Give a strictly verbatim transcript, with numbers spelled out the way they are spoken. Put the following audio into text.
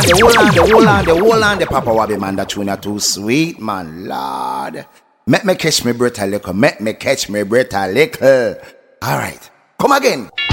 the whole and the whole and the whole and the Papa Wabby man, that tune are too sweet, man, Lord. Make me catch me breath a little, make me catch me breath a little. All right, come again.